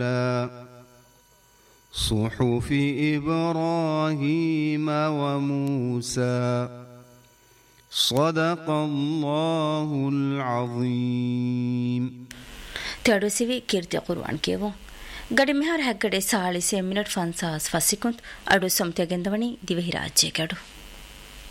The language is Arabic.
صحف إبراهيم وموسى صدق الله العظيم. تدرسي كيرتي قرآن كيفو ಗಡಿ ಮೆಹರ್ ಹಗ್ಗಡೆ ಸಾಳಿಸೆ ಮಿನಿಟ್ 50 ಸೆಕೆಂಡ್ ಅಡು ಸೊಂತೆಗೆಂದವನಿ ದಿವಹಿ ರಾಜ್ಯ ಗಡು